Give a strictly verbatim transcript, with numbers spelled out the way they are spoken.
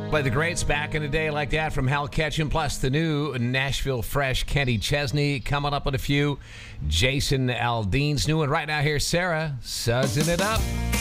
Play the greats back in the day like that from Hal Ketchum, plus the new Nashville Fresh Kenny Chesney coming up with a few. Jason Aldean's new one right now. Here's Sarah sudsing it up.